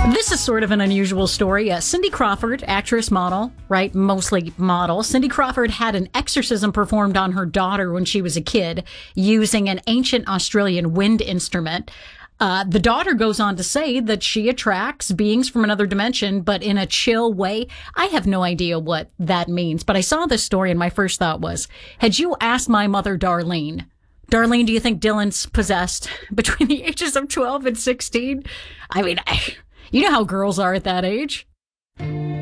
This is sort of an unusual story. Cindy Crawford, actress, model, right? Mostly model. Cindy Crawford had an exorcism performed on her daughter when she was a kid using an ancient Australian wind instrument. The daughter goes on to say that she attracts beings from another dimension, but in a chill way. I have no idea what that means, but I saw this story and my first thought was, had you asked my mother, Darlene, do you think Dylan's possessed between the ages of 12 and 16? I mean, you know how girls are at that age.